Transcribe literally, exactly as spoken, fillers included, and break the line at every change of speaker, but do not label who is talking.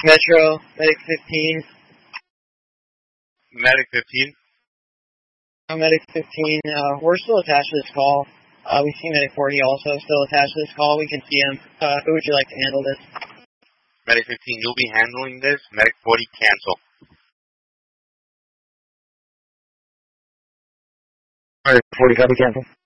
Metro, Medic fifteen.
Medic fifteen.
Uh, Medic fifteen, uh, we're still attached to this call. Uh, we see Medic forty also still attached to this call. We can see him. Uh, who would you like to handle this?
Medic fifteen, you'll be handling this. Medic forty, cancel.
Alright, forty, copy, cancel.